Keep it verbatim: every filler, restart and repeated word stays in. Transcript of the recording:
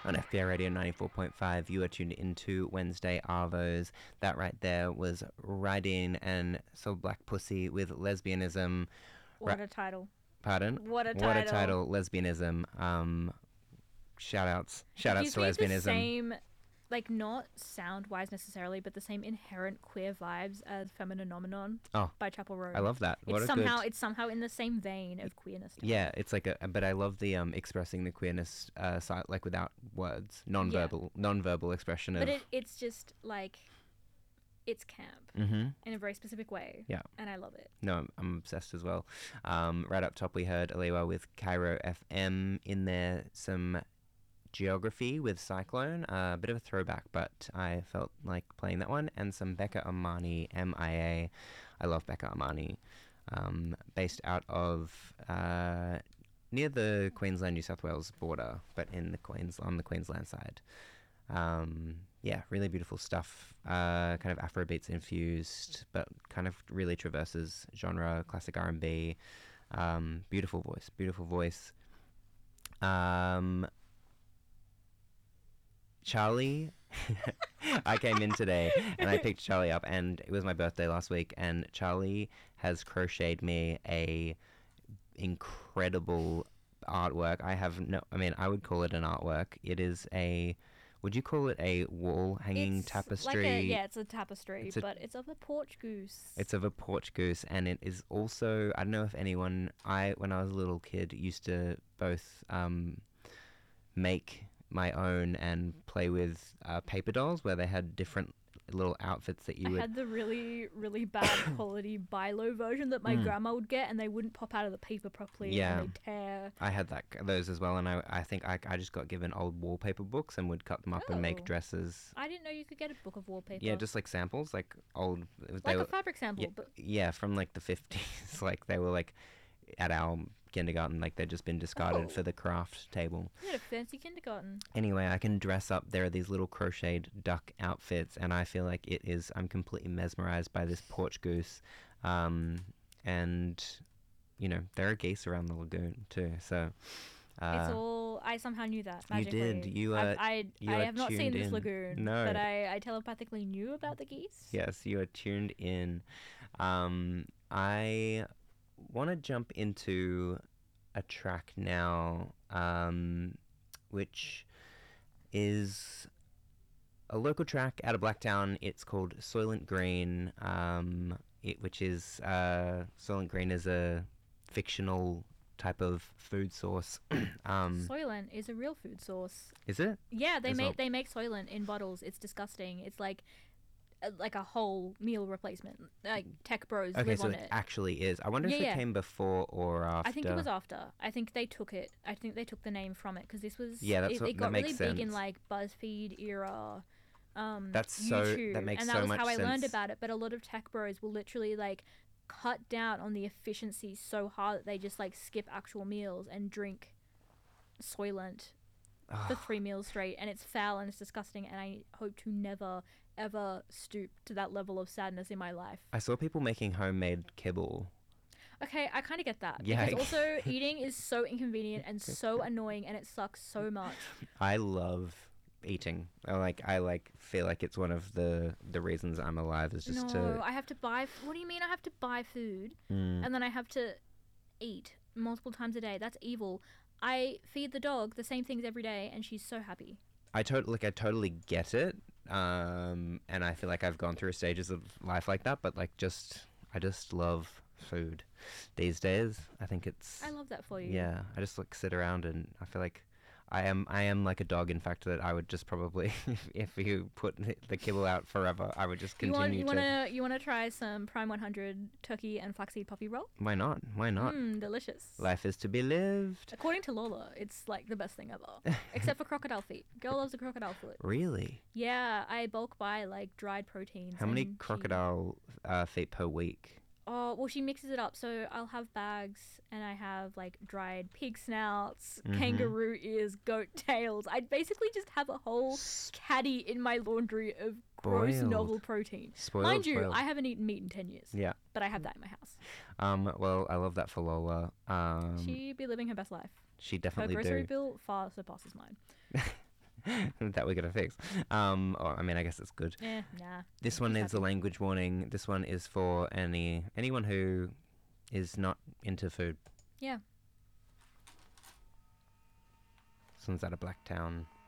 On F B I Radio ninety-four point five, you are tuned into Wednesday Arvos. That right there was Rydeen and So Black Pussy with Lesbianism. What Ra- a title. Pardon? What a title. What a title, Lesbianism. Um, shout-outs. Shout-outs to It gives me the Lesbianism. same, like, not sound-wise necessarily, but the same inherent queer vibes as Femininomenon Oh, by Chapel Roan. I love that. What It's a somehow, good... it's somehow in the same vein of queerness. to me. Yeah, it's like a... But I love the um expressing the queerness, uh, side, like without words. Non-verbal, non-verbal expression of... But it, it's just, like, it's camp Mm-hmm. in a very specific way. Yeah. And I love it. No, I'm, I'm obsessed as well. Um, right up top, we heard Aliwa with Cairo F M. In there, some Geography with Cyclone. A uh, bit of a throwback, but I felt like playing that one. And some Becca Armani, M I A. I love Becca Armani. Um, based out of uh, near the Queensland-New South Wales border, but in the Queens on the Queensland side. Um, yeah, really beautiful stuff. Uh, kind of Afrobeats infused, but kind of really traverses genre, classic R and B. Um, beautiful voice, beautiful voice. Um, Charlie, I came in today and I picked Charlie up, and it was my birthday last week, and Charlie has crocheted me a incredible artwork. I have no, I mean, I would call it an artwork. It is a, would you call it a wall hanging It's tapestry? Like a, yeah, it's a tapestry, It's a- but it's of a porch goose. It's of a porch goose, and it is also, I don't know if anyone, I, when I was a little kid, used to both um, make my own and play with uh, paper dolls where they had different little outfits that you I would... had the really, really bad quality Bilo version that my Mm. grandma would get, and they wouldn't pop out of the paper properly, Yeah. and they'd tear. I had that those as well, and I, I think I, I just got given old wallpaper books and would cut them up and Oh. make dresses. I didn't know you could get a book of wallpaper. Yeah, just like samples, like old... like they a were, fabric sample, yeah, but yeah, from like the fifties. Like they were like at our kindergarten, like they'd just been discarded Oh. for the craft table. you had a fancy kindergarten. Anyway, I can dress up. There are these little crocheted duck outfits, and I feel like it is... I'm completely mesmerized by this porch goose. Um, and, you know, there are geese around the lagoon too, so... Uh, It's all. I somehow knew that you magically. did. You, I've- uh, I you I are have not seen tuned this in. lagoon, No. but I, I telepathically knew about the geese. Yes, you are tuned in. Um, I want to jump into a track now, um, which is a local track out of Blacktown. It's called Soylent Green, um, it, which is... Uh, Soylent Green is a fictional type of food source. um, Soylent is a real food source. is it? Yeah, they As make well. they make Soylent in bottles. It's disgusting. It's like uh, like a whole meal replacement. Like tech bros Okay, live so on it it. actually is. I wonder if Yeah, it yeah. came before or after. I think it was after. I think they took it. I think they took the name from it because this was. Yeah, that's it, what- it got that makes really big in sense. like BuzzFeed era. Um, That's so- YouTube, that makes and that so was much how I learned sense. about it. But a lot of tech bros will literally like cut down on the efficiency so hard that they just like skip actual meals and drink Soylent for three meals straight, and it's foul and it's disgusting, and I hope to never ever stoop to that level of sadness in my life. I saw people making homemade kibble. Okay, I kind of get that. Yeah. Because also eating is so inconvenient and so annoying, and it sucks so much. I love eating. I like I like feel like it's one of the the reasons I'm alive is just no, to I have to buy. f- What do you mean I have to buy food Mm. and then I have to eat multiple times a day? That's evil. I feed the dog the same things every day, and she's so happy. I totally like I totally get it. Um and I feel like I've gone through stages of life like that, but like just I just love food these days. I think it's I love that for you. Yeah, I just like sit around and I feel like I am I am like a dog, in fact, that I would just probably if, if you put the kibble out forever, I would just You continue want you to. want to you want to try some Prime one hundred turkey and flaxseed puffy roll? Why not? Why not? Mmm, delicious. Life is to be lived. According to Lola, it's like the best thing ever. Except for crocodile feet. Girl loves a crocodile foot. Really? Yeah, I bulk buy like dried proteins. How many and she- crocodile uh, feet per week? Oh, well, she mixes it up. So I'll have bags, and I have like dried pig snouts, Mhm. kangaroo ears, goat tails. I basically just have a whole caddy in my laundry of gross Spoiled. novel protein. Spoiled, Mind you, spoiled. I haven't eaten meat in ten years. Yeah. But I have that in my house. Um. Well, I love that for Lola. Um. She be living her best life. She Her definitely grocery do. bill far surpasses mine. that we're gonna fix. Um, or, I mean, I guess it's good. Yeah, nah. This I'm one just needs a happy. language warning. This one is for any anyone who is not into food. Yeah. This one's out of Blacktown.